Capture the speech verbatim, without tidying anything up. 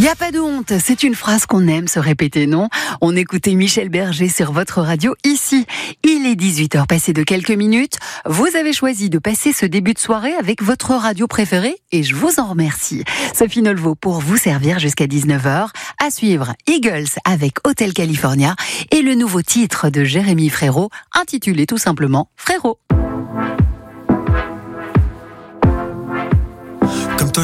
Y a pas de honte, c'est une phrase qu'on aime se répéter, non? On écoutait Michel Berger sur votre radio ici. Il est dix-huit heures passées de quelques minutes. Vous avez choisi de passer ce début de soirée avec votre radio préférée et je vous en remercie. Sophie Nolvo pour vous servir jusqu'à dix-neuf heures. À suivre, Eagles avec Hotel California et le nouveau titre de Jérémy Frérot intitulé tout simplement Frérot.